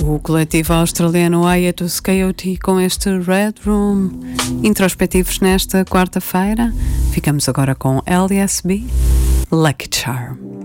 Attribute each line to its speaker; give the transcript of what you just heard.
Speaker 1: O coletivo australiano Hiatus Coyote com este Red Room. Introspectivos nesta quarta-feira. Ficamos agora com LSB, Lucky Charm.